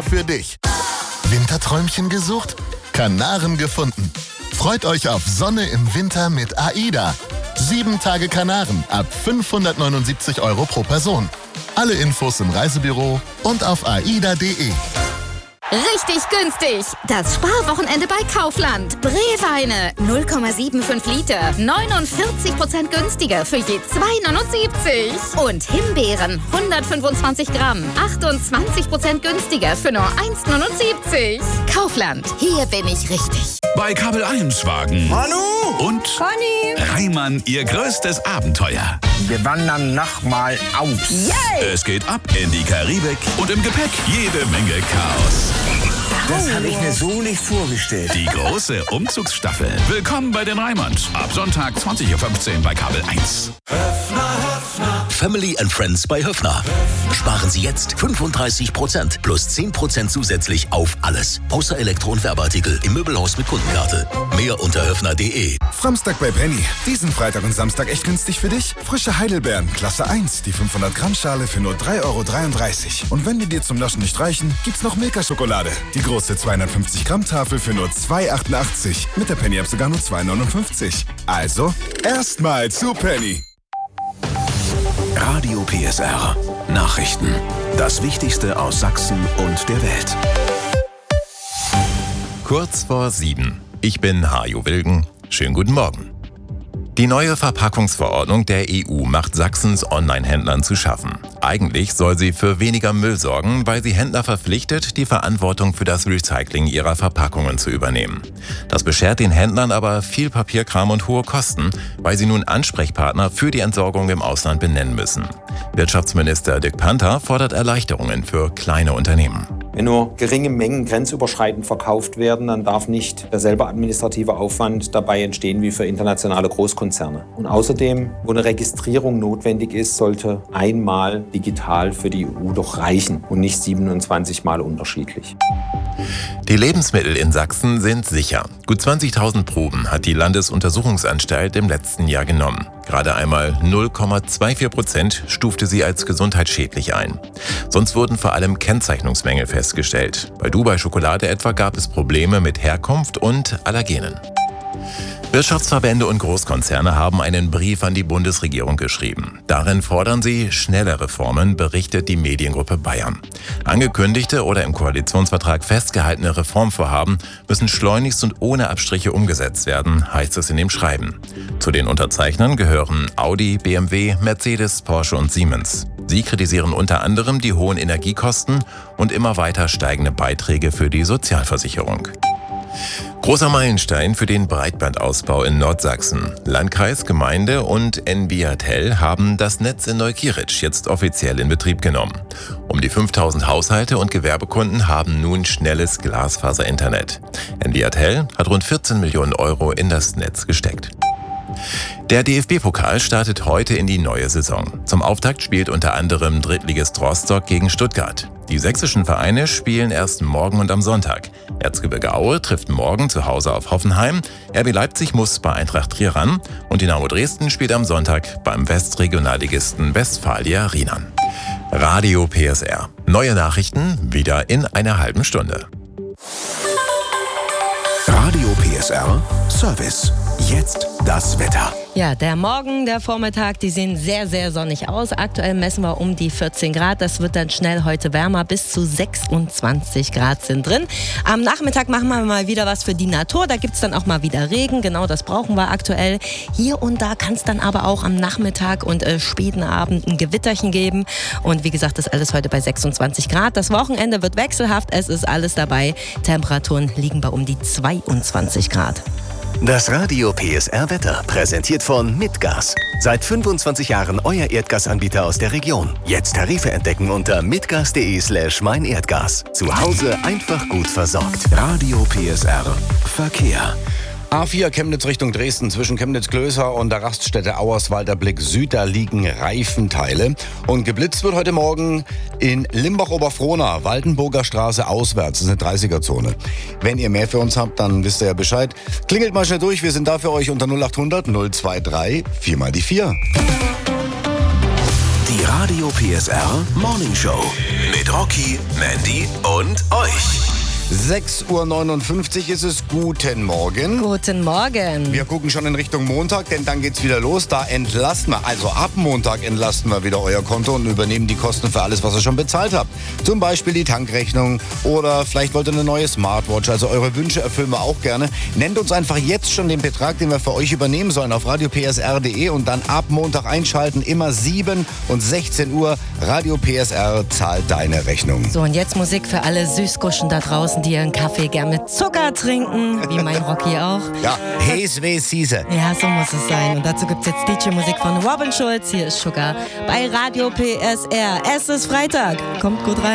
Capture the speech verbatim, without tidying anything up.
extra für dich. Winterträumchen gesucht? Kanaren gefunden. Freut euch auf Sonne im Winter mit AIDA. Sieben Tage Kanaren ab fünfhundertneunundsiebzig Euro pro Person. Alle Infos im Reisebüro und auf aida punkt de. Richtig günstig! Das Sparwochenende bei Kaufland. Brewweine null Komma fünfundsiebzig Liter. neunundvierzig Prozent günstiger für je zwei neunundsiebzig. Und Himbeeren hundertfünfundzwanzig Gramm. achtundzwanzig Prozent günstiger für nur eins neunundsiebzig. Kaufland. Hier bin ich richtig. Bei Kabel eins Wagen. Manu! Und Conny! Reimann, ihr größtes Abenteuer. Wir wandern nochmal aus. Yay! Es geht ab in die Karibik und im Gepäck jede Menge Chaos. Das habe ich mir so nicht vorgestellt. Die große Umzugsstaffel. Willkommen bei den Reimanns. Ab Sonntag zwanzig Uhr fünfzehn bei Kabel eins. Family and Friends bei Höffner. Sparen Sie jetzt fünfunddreißig Prozent plus zehn Prozent zusätzlich auf alles. Außer Elektro- und Werbeartikel im Möbelhaus mit Kundenkarte. Mehr unter höffner punkt de. Samstag bei Penny. Diesen Freitag und Samstag echt günstig für dich? Frische Heidelbeeren, Klasse eins, die fünfhundert Gramm Schale für nur drei Euro dreiunddreißig. Und wenn die dir zum Naschen nicht reichen, gibt's noch Milka-Schokolade. Die große zweihundertfünfzig Gramm Tafel für nur zwei Euro achtundachtzig. Mit der Penny-App sogar nur zwei Euro neunundfünfzig. Also, erstmal zu Penny. Radio P S R. Nachrichten. Das Wichtigste aus Sachsen und der Welt. Kurz vor sieben. Ich bin Hajo Wilgen. Schönen guten Morgen. Die neue Verpackungsverordnung der E U macht Sachsens Online-Händlern zu schaffen. Eigentlich soll sie für weniger Müll sorgen, weil sie Händler verpflichtet, die Verantwortung für das Recycling ihrer Verpackungen zu übernehmen. Das beschert den Händlern aber viel Papierkram und hohe Kosten, weil sie nun Ansprechpartner für die Entsorgung im Ausland benennen müssen. Wirtschaftsminister Dirk Panther fordert Erleichterungen für kleine Unternehmen. Wenn nur geringe Mengen grenzüberschreitend verkauft werden, dann darf nicht derselbe administrative Aufwand dabei entstehen wie für internationale Großkonzerne. Und außerdem, wo eine Registrierung notwendig ist, sollte einmal digital für die E U doch reichen und nicht siebenundzwanzig Mal unterschiedlich. Die Lebensmittel in Sachsen sind sicher. Gut zwanzigtausend Proben hat die Landesuntersuchungsanstalt im letzten Jahr genommen. Gerade einmal null Komma vierundzwanzig Prozent stufte sie als gesundheitsschädlich ein. Sonst wurden vor allem Kennzeichnungsmängel festgestellt. Bei Dubai-Schokolade etwa gab es Probleme mit Herkunft und Allergenen. Wirtschaftsverbände und Großkonzerne haben einen Brief an die Bundesregierung geschrieben. Darin fordern sie schnelle Reformen, berichtet die Mediengruppe Bayern. Angekündigte oder im Koalitionsvertrag festgehaltene Reformvorhaben müssen schleunigst und ohne Abstriche umgesetzt werden, heißt es in dem Schreiben. Zu den Unterzeichnern gehören Audi, B M W, Mercedes, Porsche und Siemens. Sie kritisieren unter anderem die hohen Energiekosten und immer weiter steigende Beiträge für die Sozialversicherung. Großer Meilenstein für den Breitbandausbau in Nordsachsen. Landkreis, Gemeinde und Enviatel haben das Netz in Neukirch jetzt offiziell in Betrieb genommen. Um die fünftausend Haushalte und Gewerbekunden haben nun schnelles Glasfaser-Internet. Enviatel hat rund vierzehn Millionen Euro in das Netz gesteckt. Der D F B-Pokal startet heute in die neue Saison. Zum Auftakt spielt unter anderem Drittligist Rostock gegen Stuttgart. Die sächsischen Vereine spielen erst morgen und am Sonntag. Erzgebirge Aue trifft morgen zu Hause auf Hoffenheim, R B Leipzig muss bei Eintracht Trier ran und Dynamo Dresden spielt am Sonntag beim Westregionalligisten Westfalia Rienan. Radio P S R. Neue Nachrichten wieder in einer halben Stunde. Radio P S R Service. Jetzt das Wetter. Ja, der Morgen, der Vormittag, die sehen sehr, sehr sonnig aus. Aktuell messen wir um die vierzehn Grad. Das wird dann schnell heute wärmer. Bis zu sechsundzwanzig Grad sind drin. Am Nachmittag machen wir mal wieder was für die Natur. Da gibt es dann auch mal wieder Regen. Genau, das brauchen wir aktuell. Hier und da kann es dann aber auch am Nachmittag und äh, späten Abend ein Gewitterchen geben. Und wie gesagt, das alles heute bei sechsundzwanzig Grad. Das Wochenende wird wechselhaft. Es ist alles dabei. Temperaturen liegen bei um die zweiundzwanzig Grad. Das Radio P S R Wetter, präsentiert von Mitgas. Seit fünfundzwanzig Jahren euer Erdgasanbieter aus der Region. Jetzt Tarife entdecken unter mitgas.de slash meinerdgas. Zu Hause einfach gut versorgt. Radio P S R Verkehr. A vier Chemnitz Richtung Dresden zwischen Chemnitz-Klößer und der Raststätte Auerswalder Blick Süd, da liegen Reifenteile. Und geblitzt wird heute Morgen in Limbach-Oberfrohna, Waldenburger Straße auswärts. Das ist eine dreißiger-Zone. Wenn ihr mehr für uns habt, dann wisst ihr ja Bescheid. Klingelt mal schnell durch, wir sind da für euch unter null acht hundert null zwei drei vier mal die vier. Die Radio P S R Morning Show mit Rocky, Mandy und euch. sechs Uhr neunundfünfzig ist es. Guten Morgen. Guten Morgen. Wir gucken schon in Richtung Montag, denn dann geht's wieder los. Da entlasten wir, also ab Montag entlasten wir wieder euer Konto und übernehmen die Kosten für alles, was ihr schon bezahlt habt. Zum Beispiel die Tankrechnung oder vielleicht wollt ihr eine neue Smartwatch. Also eure Wünsche erfüllen wir auch gerne. Nennt uns einfach jetzt schon den Betrag, den wir für euch übernehmen sollen auf radio p s r punkt d e und dann ab Montag einschalten. Immer sieben und sechzehn Uhr. Radio P S R zahlt deine Rechnung. So, und jetzt Musik für alle Süßguschen da draußen, die ihren Kaffee gern mit Zucker trinken, wie mein Rocky auch. Ja, Hes we Siese. Ja, so muss es sein. Und dazu gibt's jetzt D J-Musik von Robin Schulz. Hier ist Sugar bei Radio P S R. Es ist Freitag. Kommt gut rein.